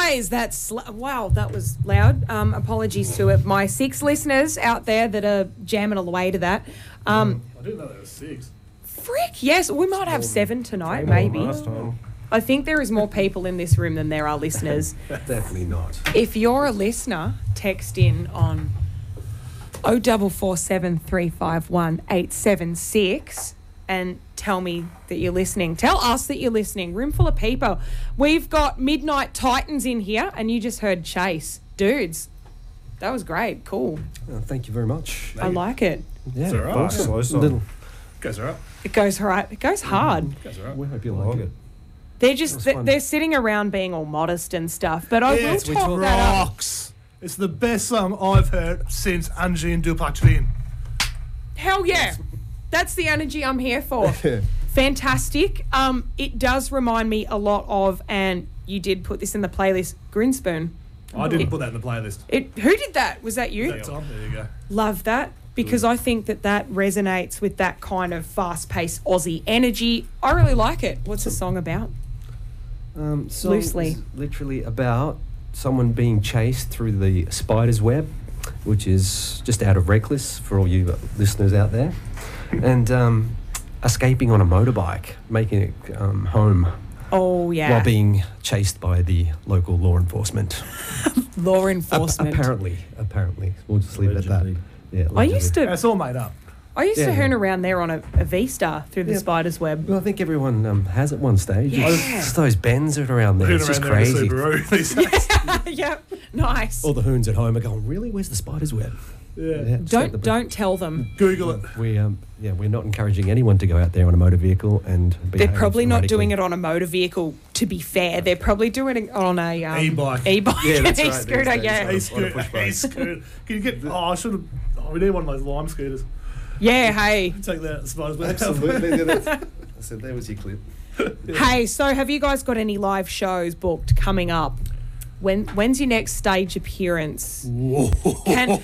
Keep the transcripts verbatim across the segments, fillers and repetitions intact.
guys, that's wow, that was loud. Um, apologies to it. My six listeners out there that are jamming all the way to that. Um, I didn't know there was six. Frick, yes, we might have seven tonight, maybe. Last time. I think there is more people in this room than there are listeners. Definitely not. If you're a listener, text in on oh four four seven three five one eight seven six and tell me that you're listening. Tell us that you're listening. Room full of people. We've got Midnight Titans in here, and you just heard Chase. Dudes, that was great. Cool. Oh, thank you very much. I like it. Yeah, It's all right. awesome. Slow song. Little- Goes all right. It goes right. It goes hard. Goes all right. we hope you I like like it. it. They're just was th- fun. they're sitting around being all modest and stuff. But I will It talk that up. rocks. It's the best song I've heard since Angie and Duplatrin. Hell yeah. That's the energy I'm here for. Fantastic. Um, it does remind me a lot of, and you did put this in the playlist, Grinspoon. I didn't put that in the playlist. It, who did that? Was that you? That's on. There you go. Love that, because I think that that resonates with that kind of fast-paced Aussie energy. I really like it. What's the song about? Um, song Loosely. is literally about someone being chased through the spider's web, which is just out of Reckless for all you listeners out there, and um, escaping on a motorbike, making it um, home Oh, yeah. while being chased by the local law enforcement. Law A- enforcement. apparently, apparently. We'll just leave it at Allegedly. that. Yeah, I used to It's all made up. I used Yeah, to hoon yeah. around there on a, a V-Star through the Yeah. spider's web. Well, I think everyone um, has at one stage. Yeah. It's just those bends that are around there. Hoon It's just around there in a crazy. Subaru these days. Yep. Nice. All the hoons at home are going, really? Where's the spider's web? Yeah. Yeah, just like the- Don't don't tell them. Google it. We um yeah we're not encouraging anyone to go out there on a motor vehicle and They're behave probably not erratically. doing it on a motor vehicle, to be fair. They're probably doing it on a um, E-bike. E-bike. Yeah, that's right, these E-scooter, days. yeah. Hey, What a scooter. push Hey, bike. scooter. Can you get... Oh, I should have... Oh, we need one of those lime scooters. Yeah, hey. Take that, spider's web. Absolutely. yeah, that's- I said there was your clip. Hey, so have you guys got any live shows booked coming up? When When's your next stage appearance? Can,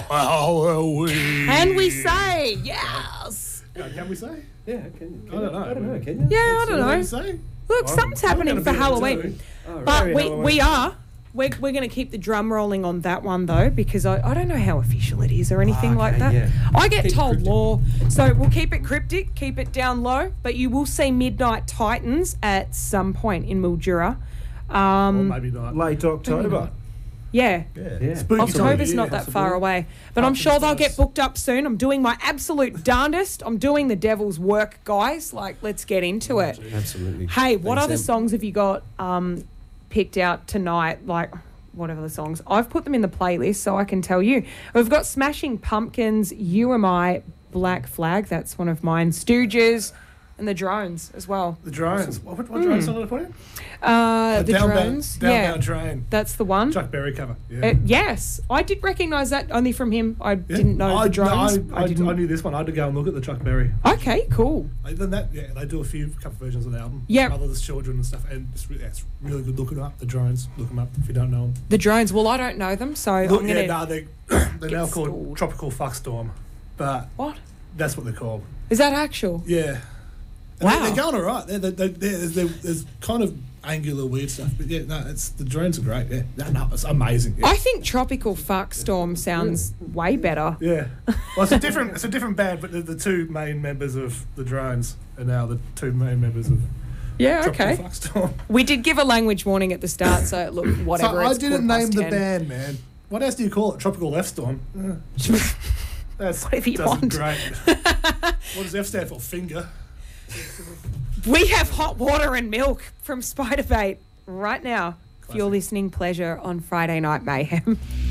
can we say yes? Yeah, Can we say? Yeah, can, I don't know. I don't know. Can you? Yeah, I don't Can we know. say? Look, I'm- something's I'm happening gonna for be there Halloween. too. Oh, right. But Very we, Halloween. we are. We're, we're going to keep the drum rolling on that one, though, because I, I don't know how official it is or anything like Okay, that. yeah. I get Keep it told cryptic. law. So we'll keep it cryptic, keep it down low, but you will see Midnight Titans at some point in Mildura. Or Um, maybe not. Late October. yeah. Yeah. Yeah. Spooky time of October's year. not that possibly. far away. But I'm Pumpkin sure they'll spice. get booked up soon. I'm doing my absolute darndest. I'm doing the devil's work, guys. Like, let's get into it. Absolutely. Hey, what Thanks, other Em. songs have you got um, picked out tonight? Like, whatever the songs. I've put them in the playlist so I can tell you. We've got Smashing Pumpkins, You Am I, Black Flag. That's one of mine. Stooges, and The Drones as well. The drones. What, what, what drones song did I put in? Uh, the Down Bound- Drones. Down yeah, Bound Train. that's the one. Chuck Berry cover. Yeah. Uh, yes, I did recognise that only from him. I Yeah. didn't know I, The Drones. No, I, I, didn't. I knew this one. I had to go and look at the Chuck Berry. Okay, cool. Other than that, yeah, they do a few couple versions of the album. Yeah. Motherless Children and stuff. And it's, re- yeah, it's really good. Look them up. The Drones. Look them up if you don't know them. The Drones. Well, I don't know them, so Look, I'm yeah, gonna. no, they, they're now called schooled. Tropical Fuckstorm. But What that's what they're called. is that actual? Yeah. And Wow. They, they're going all right. They're, they're, they're, there's, there's kind of angular weird stuff. But yeah, no, it's the drones are great. Yeah. No, no, it's amazing. Yeah. I think Tropical Fuckstorm sounds way better. Yeah, well, it's a different, it's a different band, but the, the two main members of the Drones are now the two main members of Yeah, Tropical okay. Fuckstorm. We did give a language warning at the start, so look, whatever. So I it's didn't quarter name past the ten. band, man. What else do you call it? Tropical Left Storm. Uh, that's Whatever you doesn't want. great. What does F stand for? Finger. We have hot water and milk from Spiderbait right now. For your Classic. listening pleasure on Friday Night Mayhem.